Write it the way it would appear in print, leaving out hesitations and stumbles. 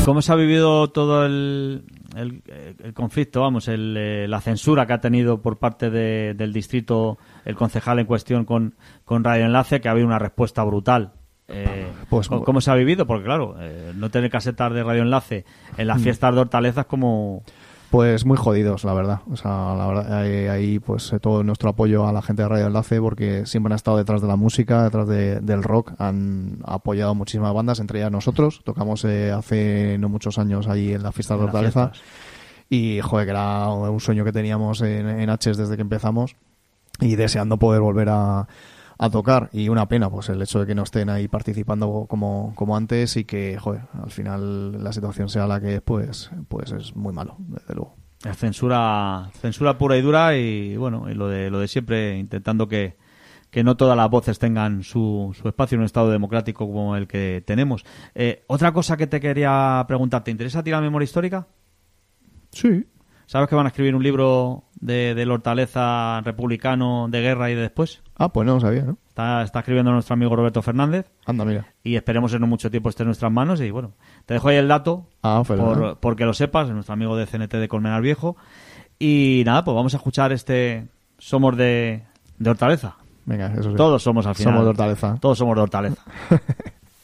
¿Cómo se ha vivido todo el conflicto, vamos, la censura que ha tenido por parte del distrito el concejal en cuestión con Radio Enlace, que ha habido una respuesta brutal? Pues, ¿Cómo se ha vivido? Porque claro, no tener casetas de Radio Enlace en las fiestas de Hortaleza es como... Pues muy jodidos, la verdad. O sea, la verdad, ahí pues todo nuestro apoyo a la gente de Radio Enlace, porque siempre han estado detrás de la música, detrás del rock, han apoyado muchísimas bandas, entre ellas nosotros. Tocamos hace no muchos años ahí en las fiestas de Hortaleza. Y, joder, que era un sueño que teníamos en H's desde que empezamos y deseando poder volver a tocar. Y una pena, pues el hecho de que no estén ahí participando como antes y que, joder, al final la situación sea la que es, pues es muy malo, desde luego. Censura pura y dura y, bueno, y lo de siempre, intentando que no todas las voces tengan su espacio en un Estado democrático como el que tenemos. Otra cosa que te quería preguntar, ¿te interesa a ti la memoria histórica? Sí. ¿Sabes que van a escribir un libro del Hortaleza republicano de guerra y de después? Ah, pues no lo sabía, ¿no? Está escribiendo nuestro amigo Roberto Fernández. Anda, mira. Y esperemos en no mucho tiempo esté en nuestras manos. Y bueno, te dejo ahí el dato porque lo sepas, nuestro amigo de CNT de Colmenar Viejo. Y nada, pues vamos a escuchar Somos de Hortaleza. Venga, eso sí. Todos somos al final. Somos de Hortaleza. Todos somos de Hortaleza.